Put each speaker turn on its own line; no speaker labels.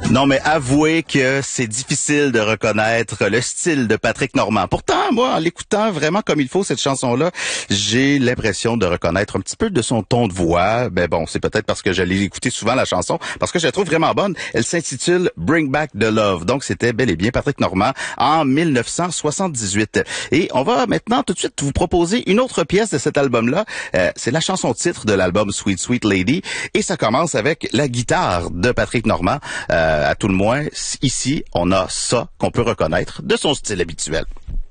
Non, mais avouez que c'est difficile de reconnaître le style de Patrick Normand. Pourtant, moi, en l'écoutant vraiment comme il faut, cette chanson-là, j'ai l'impression de reconnaître un petit peu de son ton de voix. Ben bon, c'est peut-être parce que je l'ai écouté souvent, la chanson, parce que je la trouve vraiment bonne. Elle s'intitule Bring Back the Love. Donc, c'était bel et bien Patrick Normand en 1978. Et on va maintenant tout de suite vous proposer une autre pièce de cet album-là. C'est la chanson titre de l'album Sweet Sweet Lady. Et ça commence avec la guitare de Patrick Normand. À tout le moins, ici, on a ça qu'on peut reconnaître de son style habituel.